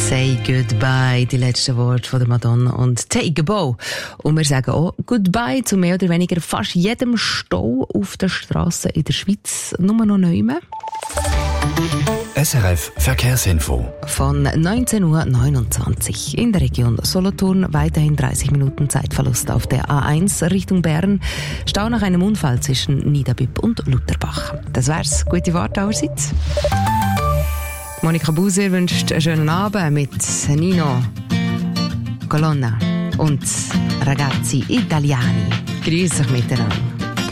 Say Goodbye, die letzten Worte von der Madonna und Take a Bow. Und wir sagen auch Goodbye zu mehr oder weniger fast jedem Stau auf der Straße in der Schweiz. Nur noch neu. SRF Verkehrsinfo. Von 19:29 Uhr in der Region Solothurn weiterhin 30 Minuten Zeitverlust auf der A1 Richtung Bern. Stau nach einem Unfall zwischen Niederbüpp und Lutherbach. Das wär's. Gute Fahrt allerseits. Monika Buser wünscht einen schönen Abend mit Nino Colonna und Ragazzi Italiani. Grüß euch miteinander.